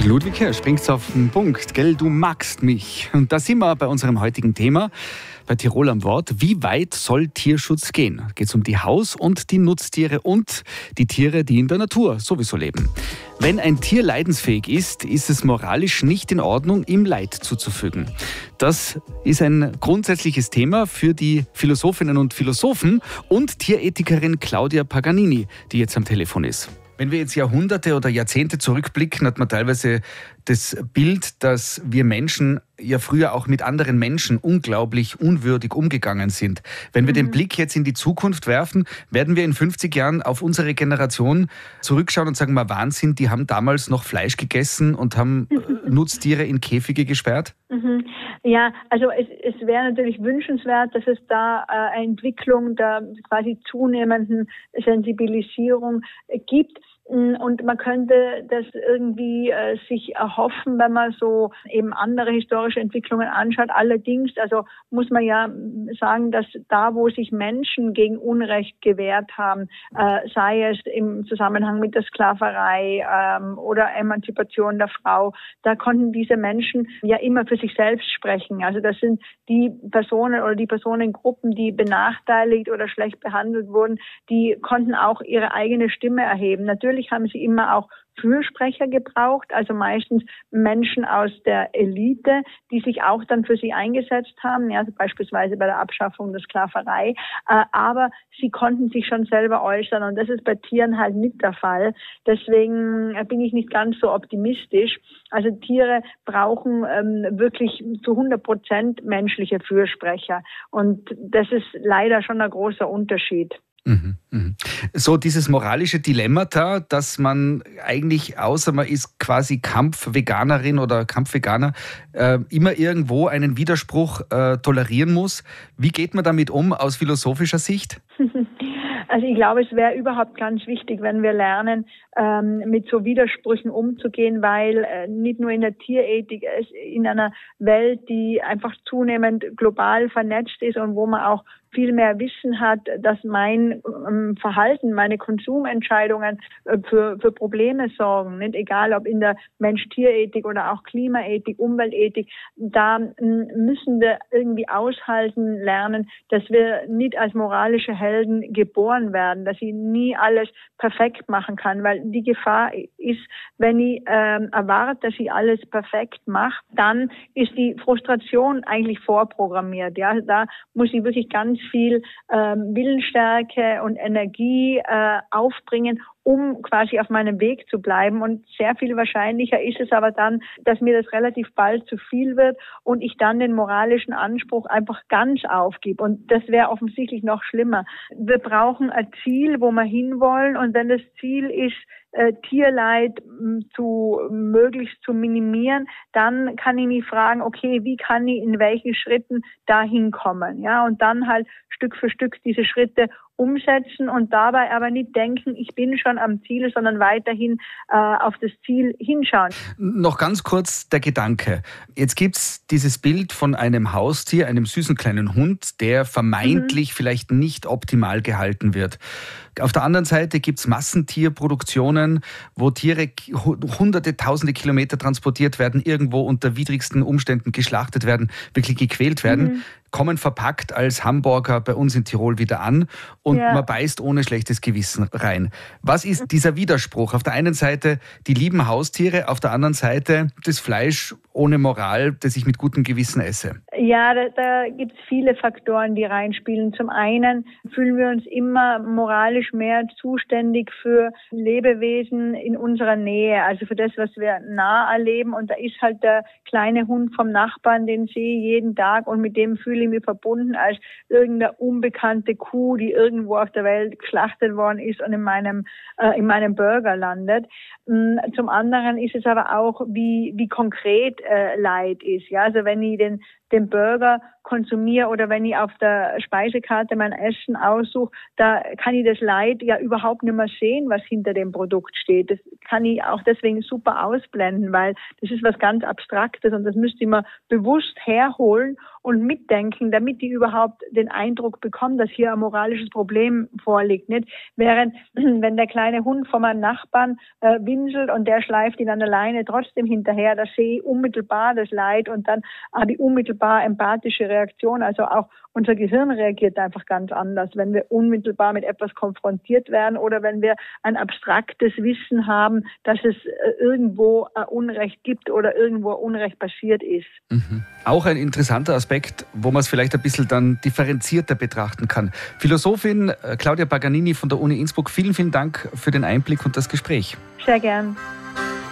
Ludwig Hirsch bringt's auf den Punkt, gell, du magst mich. Und da sind wir bei unserem heutigen Thema, bei Tirol am Wort. Wie weit soll Tierschutz gehen? Geht es um die Haus- und die Nutztiere und die Tiere, die in der Natur sowieso leben. Wenn ein Tier leidensfähig ist, ist es moralisch nicht in Ordnung, ihm Leid zuzufügen. Das ist ein grundsätzliches Thema für die Philosophinnen und Philosophen und Tierethikerin Claudia Paganini, die jetzt am Telefon ist. Wenn wir jetzt Jahrhunderte oder Jahrzehnte zurückblicken, hat man teilweise das Bild, dass wir Menschen ja früher auch mit anderen Menschen unglaublich unwürdig umgegangen sind. Wenn wir den Blick jetzt in die Zukunft werfen, werden wir in 50 Jahren auf unsere Generation zurückschauen und sagen, mal Wahnsinn, die haben damals noch Fleisch gegessen und haben Nutztiere in Käfige gesperrt? Ja, also es wäre natürlich wünschenswert, dass es da eine Entwicklung der quasi zunehmenden Sensibilisierung gibt. Und man könnte das irgendwie sich erhoffen, wenn man so eben andere historische Entwicklungen anschaut. Allerdings, also muss man ja sagen, dass da, wo sich Menschen gegen Unrecht gewehrt haben, sei es im Zusammenhang mit der Sklaverei oder Emanzipation der Frau, da konnten diese Menschen ja immer für sich selbst sprechen. Also das sind die Personen oder die Personengruppen, die benachteiligt oder schlecht behandelt wurden, die konnten auch ihre eigene Stimme erheben. Natürlich haben sie immer auch Fürsprecher gebraucht, also meistens Menschen aus der Elite, die sich auch dann für sie eingesetzt haben, ja, also beispielsweise bei der Abschaffung der Sklaverei, aber sie konnten sich schon selber äußern und das ist bei Tieren halt nicht der Fall. Deswegen bin ich nicht ganz so optimistisch. Also Tiere brauchen wirklich zu 100% menschliche Fürsprecher und das ist leider schon ein großer Unterschied. So dieses moralische Dilemma da, dass man eigentlich, außer man ist quasi Kampfveganerin oder Kampfveganer, immer irgendwo einen Widerspruch tolerieren muss. Wie geht man damit um aus philosophischer Sicht? Also ich glaube, es wäre überhaupt ganz wichtig, wenn wir lernen, mit so Widersprüchen umzugehen, weil nicht nur in der Tierethik, in einer Welt, die einfach zunehmend global vernetzt ist und wo man auch viel mehr Wissen hat, dass mein Verhalten, meine Konsumentscheidungen für Probleme sorgen. Nicht egal, ob in der Mensch-Tier-Ethik oder auch Klimaethik, Umweltethik, da müssen wir irgendwie aushalten lernen, dass wir nicht als moralische Helden geboren werden, dass ich nie alles perfekt machen kann, weil die Gefahr ist, wenn ich erwarte, dass ich alles perfekt mache, dann ist die Frustration eigentlich vorprogrammiert. Ja, da muss ich wirklich ganz viel Willensstärke und Energie aufbringen, um quasi auf meinem Weg zu bleiben. Und sehr viel wahrscheinlicher ist es aber dann, dass mir das relativ bald zu viel wird und ich dann den moralischen Anspruch einfach ganz aufgebe. Und das wäre offensichtlich noch schlimmer. Wir brauchen ein Ziel, wo wir hinwollen. Und wenn das Ziel ist, Tierleid möglichst zu minimieren, dann kann ich mich fragen, okay, wie kann ich in welchen Schritten dahin kommen? Ja, und dann halt Stück für Stück diese Schritte umsetzen und dabei aber nicht denken, ich bin schon am Ziel, sondern weiterhin auf das Ziel hinschauen. Noch ganz kurz der Gedanke. Jetzt gibt's dieses Bild von einem Haustier, einem süßen kleinen Hund, der vermeintlich vielleicht nicht optimal gehalten wird. Auf der anderen Seite gibt's Massentierproduktionen, wo Tiere hunderte, tausende Kilometer transportiert werden, irgendwo unter widrigsten Umständen geschlachtet werden, wirklich gequält werden, kommen verpackt als Hamburger bei uns in Tirol wieder an und man beißt ohne schlechtes Gewissen rein. Was ist dieser Widerspruch? Auf der einen Seite die lieben Haustiere, auf der anderen Seite das Fleisch ohne Moral, das ich mit gutem Gewissen esse. Ja, da gibt es viele Faktoren, die reinspielen. Zum einen fühlen wir uns immer moralisch mehr zuständig für Lebewesen in unserer Nähe, also für das, was wir nah erleben. Und da ist halt der kleine Hund vom Nachbarn, den sehe ich jeden Tag und mit dem fühle ich mich verbunden als irgendeine unbekannte Kuh, die irgendwo auf der Welt geschlachtet worden ist und in meinem Burger landet. Zum anderen ist es aber auch, wie konkret Leid ist. Ja, also wenn ich den den Burger konsumiere oder wenn ich auf der Speisekarte mein Essen aussuche, da kann ich das Leid ja überhaupt nicht mehr sehen, was hinter dem Produkt steht. Das kann ich auch deswegen super ausblenden, weil das ist was ganz Abstraktes und das müsste ich mir bewusst herholen und mitdenken, damit ich überhaupt den Eindruck bekomme, dass hier ein moralisches Problem vorliegt. Nicht? Während, wenn der kleine Hund von meinem Nachbarn winselt und der schleift ihn an der Leine trotzdem hinterher, da sehe ich unmittelbar das Leid und dann habe ich unmittelbar empathische Reaktion. Also auch unser Gehirn reagiert einfach ganz anders, wenn wir unmittelbar mit etwas konfrontiert werden oder wenn wir ein abstraktes Wissen haben, dass es irgendwo Unrecht gibt oder irgendwo Unrecht passiert ist. Mhm. Auch ein interessanter Aspekt, wo man es vielleicht ein bisschen dann differenzierter betrachten kann. Philosophin Claudia Paganini von der Uni Innsbruck, vielen, vielen Dank für den Einblick und das Gespräch. Sehr gern.